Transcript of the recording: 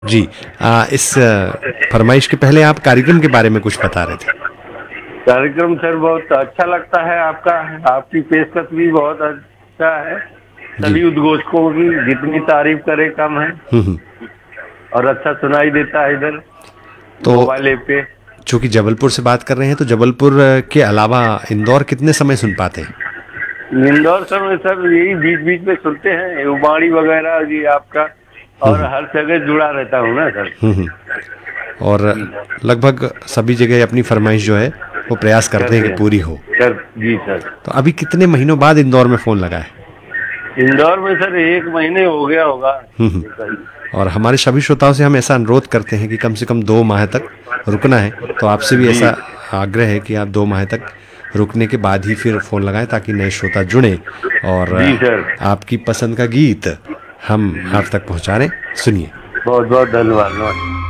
जी। इस फरमाइश के पहले आप कार्यक्रम के बारे में कुछ बता रहे थे। कार्यक्रम सर बहुत अच्छा लगता है आपका। आपकी पेशकश भी बहुत अच्छा है। जी। सभी उद्घोषकों की जितनी तारीफ करे कम है। हम्म। और अच्छा सुनाई देता है इधर तो मोबाइल ऐप पे। चूंकि जबलपुर से बात कर रहे हैं तो जबलपुर के अलावा इंदौर कितने समय सुन पाते हैं? इंदौर समय सर यही बीच बीच में सुनते हैं, उबाड़ी वगैरह जी आपका। और हम्म। हर जगह जुड़ा रहता हूँ ना सर। हम्म। और लगभग सभी जगह अपनी फरमाइश जो है वो प्रयास करते हैं करते कि हैं पूरी हो। सर। जी सर। तो अभी कितने महीनों बाद इंदौर में फोन लगा है? इंदौर में सर 1 महीने हो गया होगा। हम्म। और हमारे सभी श्रोताओं से हम ऐसा अनुरोध करते हैं कि कम से कम 2 माह तक रुकना है। तो आपसे भी जी ऐसा आग्रह है कि आप 2 माह तक रुकने के बाद ही फिर फोन लगाएं ताकि नए श्रोता जुड़ें और जी सर। आपकी पसंद का गीत हम आप तक पहुंचा रहे। सुनिए। बहुत बहुत धन्यवाद।